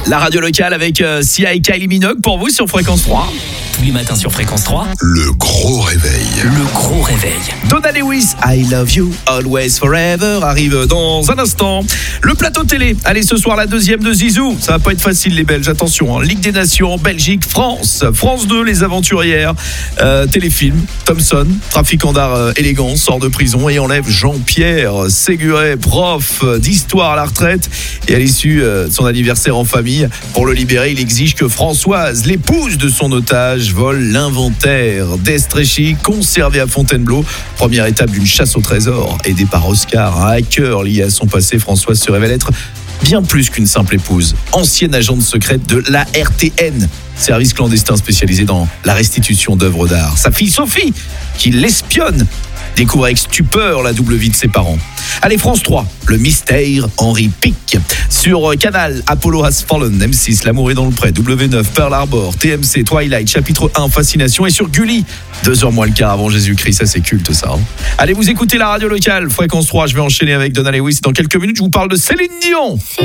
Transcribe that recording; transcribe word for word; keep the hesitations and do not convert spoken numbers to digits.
La radio locale avec euh, Sia et Kylie Minogue pour vous sur Fréquence trois. Tous les matins sur Fréquence trois. Le gros réveil. Le gros réveil. Donna Lewis, I Love You, Always Forever arrive dans un instant. Le plateau télé, allez ce soir la deuxième de Zizou. Ça va pas être facile les Belges, attention. Hein. Ligue des Nations, Belgique, France. France deux, les aventurières. Euh, téléfilm, Thompson, trafiquant d'art euh, élégant, sort de prison et enlève Jean-Pierre Séguret, prof d'histoire à la retraite. Et à l'issue euh, de son anniversaire en famille, pour le libérer, il exige que Françoise, l'épouse de son otage, vole l'inventaire d'Estréchy conservé à Fontainebleau. Première étape d'une chasse au trésor aidée par Oscar, un hacker lié à son passé. Françoise se révèle être bien plus qu'une simple épouse, ancienne agente secrète de l'A R T N, service clandestin spécialisé dans la restitution d'œuvres d'art. Sa fille Sophie, qui l'espionne, découvre avec stupeur la double vie de ses parents. Allez, France trois, le mystère Henri Pic. Sur Canal, Apollo Has Fallen, M six, L'amour est dans le pré, W neuf, Pearl Harbor, T M C, Twilight, chapitre un, Fascination. Et sur Gulli, deux heures moins le quart avant Jésus-Christ, ça c'est culte ça. Hein. Allez, vous écoutez la radio locale, Fréquence trois, je vais enchaîner avec Donna Lewis. Dans quelques minutes, je vous parle de Céline Dion.